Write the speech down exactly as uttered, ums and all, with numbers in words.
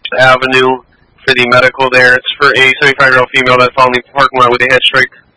Avenue for the medical there. It's for a seventy-five-year-old female that found the parking lot with a head strike.